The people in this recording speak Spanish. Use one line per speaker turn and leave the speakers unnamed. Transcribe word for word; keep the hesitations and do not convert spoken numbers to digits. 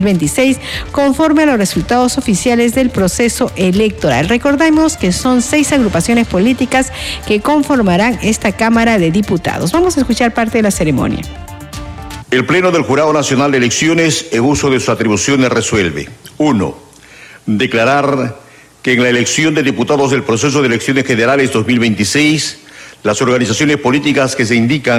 veintiséis conforme a los resultados oficiales del proceso electoral. Recordemos que son seis agrupaciones políticas que conformarán esta Cámara de Diputados. Vamos a escuchar parte de la ceremonia.
El Pleno del Jurado Nacional de Elecciones, en uso de sus atribuciones, resuelve: uno. Declarar que en la elección de diputados del proceso de elecciones generales dos mil veintiséis, las organizaciones políticas que se indican